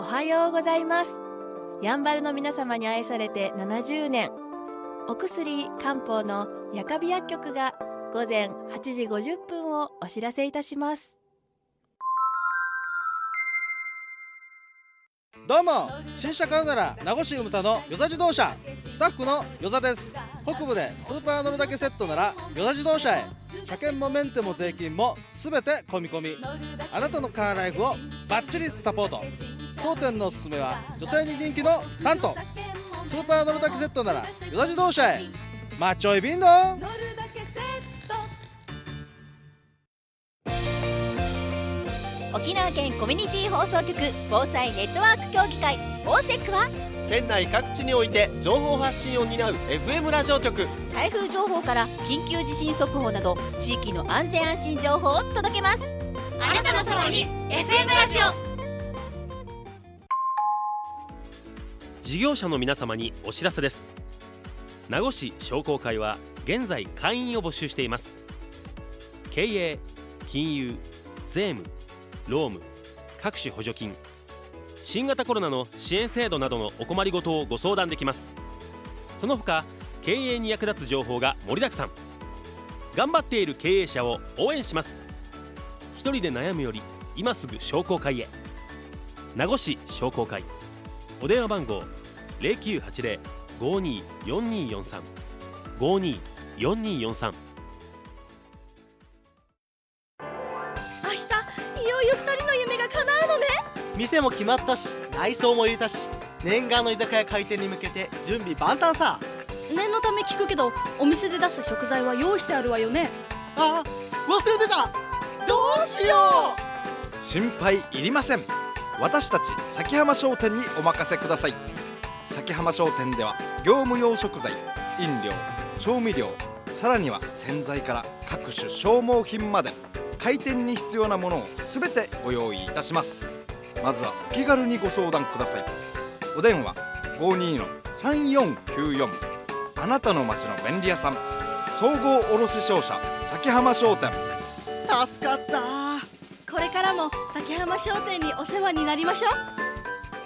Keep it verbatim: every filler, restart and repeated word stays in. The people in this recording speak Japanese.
おはようございます。やんばるの皆様に愛されてななじゅうねん、お薬漢方のやかび薬局が午前はちじごじゅっぷんをお知らせいたします。 どうも、新車買うなら名護市うむさの与座自動車スタッフの与座です。北部でスーパー乗るだけセットなら与座自動車へ。車検もメンテも税金もすべて込み込み。あなたのカーライフをバッチリサポート。当店のおすすめは女性に人気のタント。スーパー乗るだけセットなら与座自動車へ。マッチョイビンド沖縄県コミュニティ放送局防災ネットワーク協議会 オーセック は県内各地において情報発信を担う エフエム ラジオ局。 台風情報から緊急地震速報など地域の安全安心情報を届けます。 あなたのそばに エフエム ラジオ。 事業者の皆様にお知らせです。名護市商工会は現在会員を募集しています。経営、金融、税務、労務、各種補助金、新型コロナの支援制度などのお困りごとをご相談できます。その他経営に役立つ情報が盛りだくさん。頑張っている経営者を応援します。一人で悩むより今すぐ商工会へ。名護市商工会、お電話番号 ゼロきゅうはちゼロ ごーにーよんにーよんさん ごーにーよんにーよんさん。 いよいよふたりの夢が叶うのね。 店も決まったし、内装も入れたし、念願の居酒屋開店に向けて準備万端さ。 念のため聞くけど、お店で出す食材は用意してあるわよね。 あ、忘れてた。どうしよう。心配いりません。私たち崎浜商店にお任せください。崎浜商店では業務用食材、飲料、調味料、さらには洗剤から各種消耗品まで開店に必要なものをすべてご用意いたします。まずはお気軽にご相談ください。お電話 ごーにーのさんよんきゅうよん。 あなたの街の便利屋さん、総合卸商社崎浜商店。 助かった。 これからも崎浜商店にお世話になりましょう。